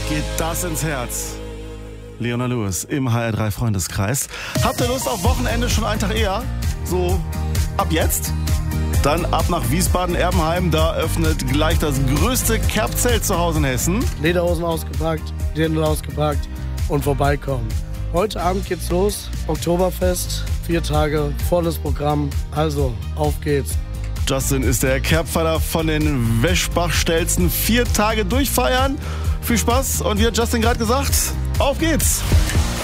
geht das ins Herz. Leona Lewis im HR3 Freundeskreis. Habt ihr Lust auf Wochenende schon einen Tag eher? So ab jetzt? Dann ab nach Wiesbaden-Erbenheim. Da öffnet gleich das größte Kerbzelt zu Hause in Hessen. Lederhosen ausgepackt, Dirndl ausgepackt und vorbeikommen. Heute Abend geht's los. Oktoberfest, 4 Tage, volles Programm. Also, auf geht's. Justin ist der Kerbpfeiler von den Weschbach-Stelzen. 4 Tage durchfeiern. Viel Spaß und wie hat Justin gerade gesagt? Auf geht's!